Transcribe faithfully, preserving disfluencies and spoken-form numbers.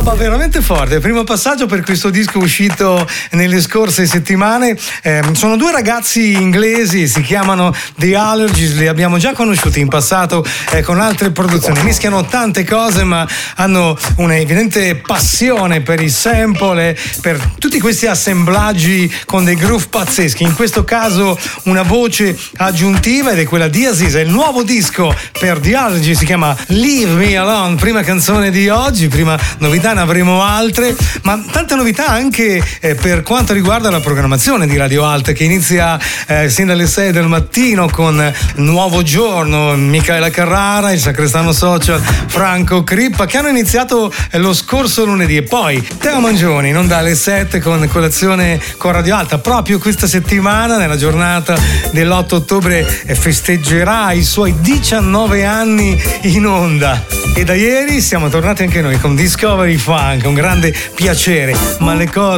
Ma veramente forte, primo passaggio per questo disco uscito nelle scorse settimane. Eh, sono due ragazzi inglesi, si chiamano The Allergies, li abbiamo già conosciuti in passato eh, con altre produzioni, mischiano tante cose ma hanno un'evidente passione per i sample e per tutti questi assemblaggi con dei groove pazzeschi, in questo caso una voce aggiuntiva ed è quella di Aziz. Il nuovo disco per The Allergies si chiama Leave Me Alone, prima canzone di oggi, prima novità, ne avremo altre, ma tante novità anche eh, per quanto riguarda la programmazione di Radio Alt, che inizia eh, sin dalle sei del mattino con Nuovo Giorno, Michaela Carrara, il Sacrestano Social, Franco Crippa, che hanno iniziato eh, lo scorso lunedì, e poi Teo Mangioni non dalle sette con colazione con Radio Alta. Proprio questa settimana, nella giornata dell'otto ottobre, eh, festeggerà i suoi diciannove anni in onda, e da ieri siamo tornati anche noi con Discovery Funk, un grande piacere, ma le cose